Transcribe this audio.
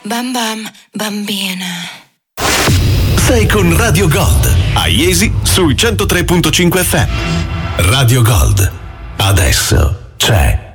Bam bam, bambina. Sei con Radio Gold, a Iesi sui 103.5 FM. Radio Gold, adesso c'è